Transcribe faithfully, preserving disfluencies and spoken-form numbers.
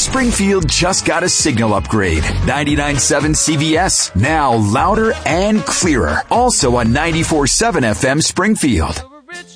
Springfield just got a signal upgrade. ninety-nine point seven C V S, now louder and clearer. Also on ninety-four point seven F M Springfield.